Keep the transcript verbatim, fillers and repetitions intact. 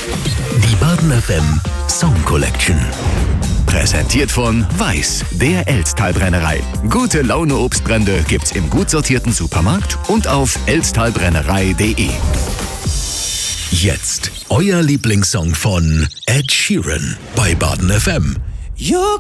Die Baden F M Song Collection. Präsentiert von Weiß, der Elsttalbrennerei. Gute Laune Obstbrände gibt's im gut sortierten Supermarkt und auf elsttalbrennerei punkt de. Jetzt euer Lieblingssong von Ed Sheeran bei Baden F M. You